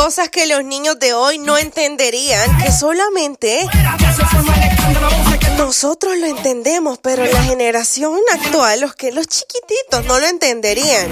cosas que los niños de hoy no entenderían, que solamente nosotros lo entendemos, pero la generación actual, los chiquititos no lo entenderían.